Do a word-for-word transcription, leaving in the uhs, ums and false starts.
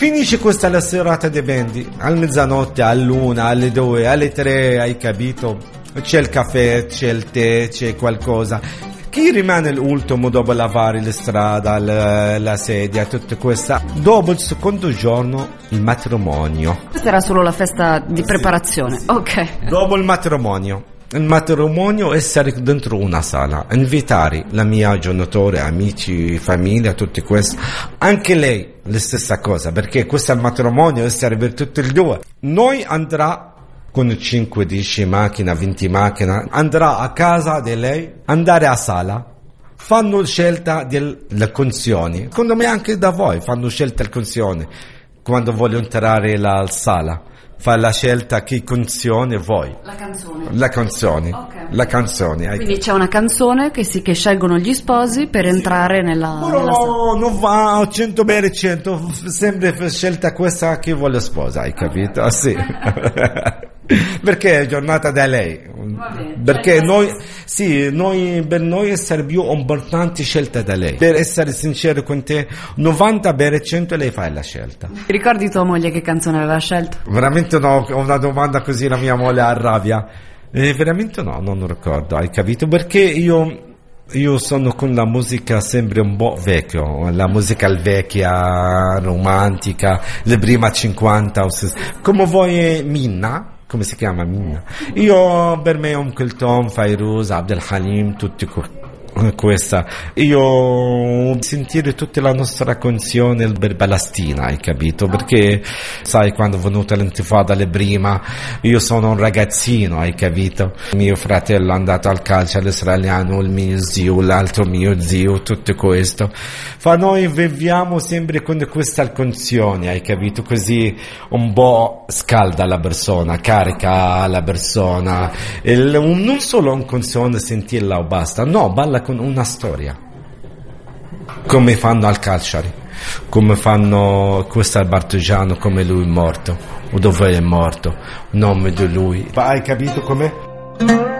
Finisce questa la serata di vendi, al mezzanotte, all'una, alle due, alle tre, hai capito? C'è il caffè, c'è il tè, c'è qualcosa. Chi rimane l'ultimo dopo lavare la strada, la, la sedia, tutto questo? Dopo il secondo giorno il matrimonio. Questa era solo la festa di preparazione, sì. Ok. Dopo il matrimonio. Il matrimonio è essere dentro una sala, invitare la mia genitore, amici, famiglia, tutti questi. Anche lei, la stessa cosa, perché questo è il matrimonio, essere per tutti e due. Noi andrà con cinque, dieci macchine, venti macchine, andrà a casa di lei, andare a sala. Fanno scelta delle canzoni. Secondo me anche da voi fanno scelta delle canzoni. Quando voglio entrare la sala. Fa la scelta che canzone vuoi. La canzone. La canzone. Okay. La canzone. Quindi c'è una canzone che, si, che scelgono gli sposi per entrare nella, Però nella sala. non va a cento per cento, sempre scelta questa che vuole sposa, hai capito? Ah, sì. Perché è giornata da lei. Bene, perché cioè, noi, sì, noi, per noi essere più importante scelta da lei. Per essere sincero con te, novanta per cento lei fa la scelta. Ti ricordi tua moglie che canzone aveva scelto? Veramente no, ho una domanda così la mia moglie arrabbia. Eh, veramente no, non ricordo, hai capito? Perché io... Io sono con la musica sempre un po' vecchio, la musica vecchia, romantica, le prima cinquanta, come vuoi Minna, come si chiama Minna? Io per me un Kulthum, Fairuz, Abdel Halim, tutti questa. Io sentire tutta la nostra canzone per Palestina, hai capito? Perché sai quando è venuta l'intifada le prima, io sono un ragazzino, hai capito? Mio fratello è andato al calcio all'israeliano, il mio zio, l'altro mio zio, tutto questo. Fa noi viviamo sempre con questa canzone, hai capito? Così un po' scalda la persona, carica la persona. Il, non solo una canzone sentirla o basta, no, balla con una storia, come fanno al Calciari, come fanno questo al Bartigiano, come lui è morto, o dove è morto, nome di lui. Hai capito com'è?